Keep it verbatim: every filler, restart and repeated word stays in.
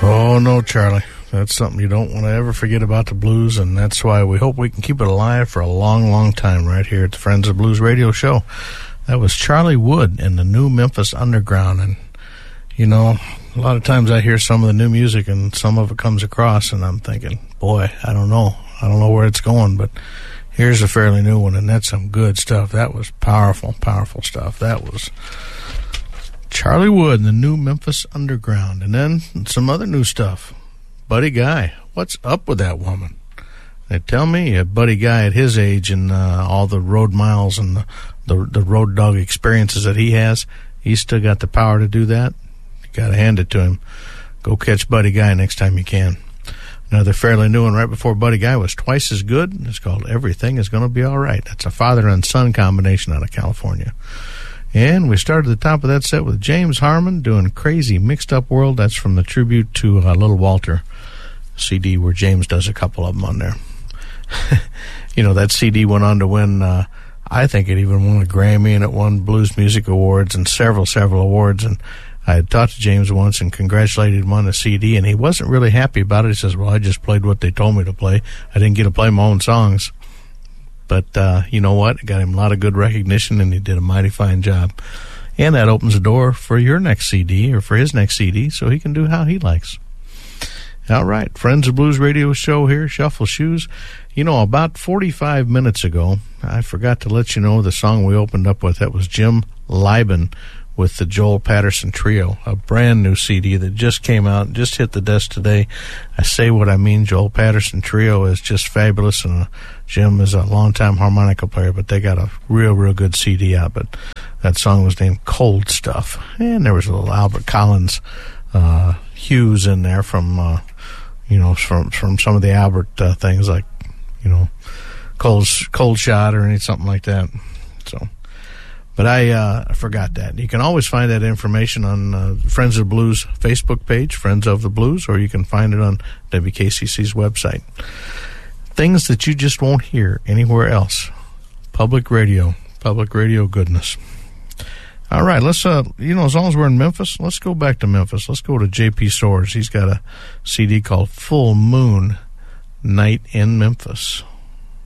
Oh, no, Charlie. That's something you don't want to ever forget about the blues, and that's why we hope we can keep it alive for a long, long time right here at the Friends of Blues radio show. That was Charlie Wood and the New Memphis Underground, and, you know, a lot of times I hear some of the new music and some of it comes across, and I'm thinking, boy, I don't know. I don't know where it's going, but here's a fairly new one, and that's some good stuff. That was powerful, powerful stuff. That was Charlie Wood and the New Memphis Underground. And then some other new stuff. Buddy Guy. What's up with that woman? They tell me a Buddy Guy at his age and uh, all the road miles and the, the, the road dog experiences that he has, he's still got the power to do that. You got to hand it to him. Go catch Buddy Guy next time you can. Another fairly new one right before Buddy Guy was twice as good. It's called Everything Is Gonna Be All Right. That's a father and son combination out of California. And we started at the top of that set with James Harmon doing Crazy Mixed Up World. That's from the tribute to uh, Little Walter C D where James does a couple of them on there. You know, that C D went on to win, uh, I think it even won a Grammy, and it won Blues Music Awards and several, several awards. And I had talked to James once and congratulated him on the C D, and he wasn't really happy about it. He says, well, I just played what they told me to play. I didn't get to play my own songs. But uh, you know what? It got him a lot of good recognition, and he did a mighty fine job. And that opens the door for your next C D, or for his next C D, so he can do how he likes. All right, Friends of Blues radio show here, Shuffle Shoes. You know, about forty-five minutes ago, I forgot to let you know the song we opened up with. That was Jim Liben with the Joel Patterson Trio, a brand new C D that just came out, just hit the desk today. I say what I mean. Joel Patterson Trio is just fabulous, and uh, Jim is a longtime harmonica player, but they got a real, real good C D out. But that song was named Cold Stuff, and there was a little Albert Collins uh, Hughes in there from, uh, you know, from from some of the Albert uh, things like, you know, Cold Cold Shot or anything, something like that. So. But I uh, forgot that. You can always find that information on uh, Friends of the Blues Facebook page, Friends of the Blues, or you can find it on W K C C's website. Things that you just won't hear anywhere else. Public radio. Public radio goodness. All right, let's, uh, you know, as long as we're in Memphis, let's go back to Memphis. Let's go to J P Soares. He's got a C D called Full Moon Night in Memphis.